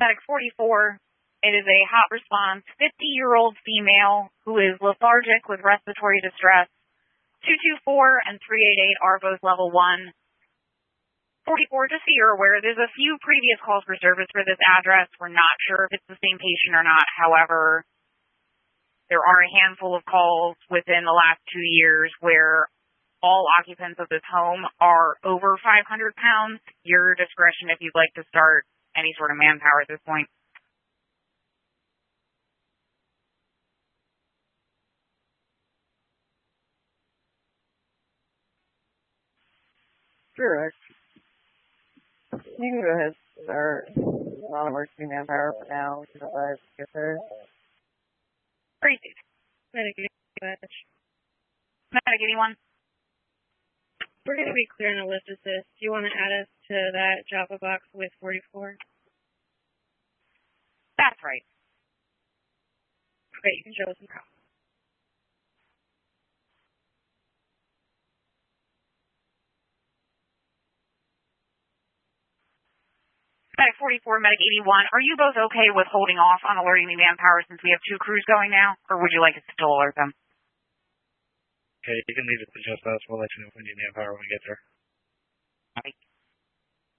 Medic 44, it is a hot response, 50-year-old female who is lethargic with respiratory distress. 224 and 388 are both level 1. 44, just so you're aware, there's a few previous calls for service for this address. We're not sure if it's the same patient or not. However, there are a handful of calls within the last 2 years where all occupants of this home are over 500 pounds. Your discretion if you'd like to start any sort of manpower at this point. Sure. You can go ahead and start non-emergency manpower for now until I get there. Crazy. Medic 81. Medic 81. We're going to be clearing a lift assist. Do you want to add us to that Java box with 44? That's right. Great, you can show us some props. Medic 44, Medic 81, are you both okay with holding off on alerting the manpower since we have 2 crews going now? Or would you like us to still alert them? Okay, you can leave it to just us. We'll let you know if we need manpower when we get there. All right.